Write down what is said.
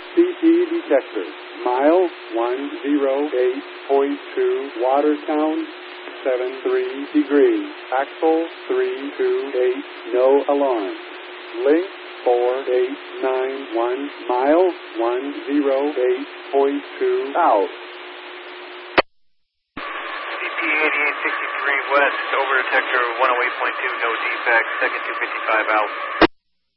CP detector. Mile 108.2, Watertown, 73 degrees. Axle 328, no alarm. Link 4891, mile 108.2 out. CP 8863 west, over detector 108.2, no defect, second 255 out.